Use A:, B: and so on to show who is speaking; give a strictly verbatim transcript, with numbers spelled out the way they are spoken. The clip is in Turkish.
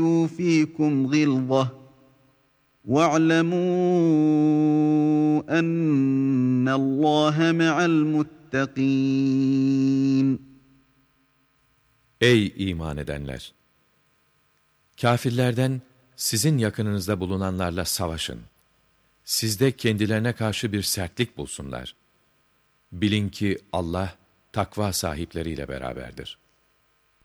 A: فِيكُمْ غِلْظَةً وَاعْلَمُوا أَنَّ اللّٰهَ مَعَ الْمُتَّقِينَ.
B: Ey iman edenler! Kâfirlerden sizin yakınınızda bulunanlarla savaşın. Sizde kendilerine karşı bir sertlik bulsunlar. Bilin ki Allah takva sahipleriyle beraberdir.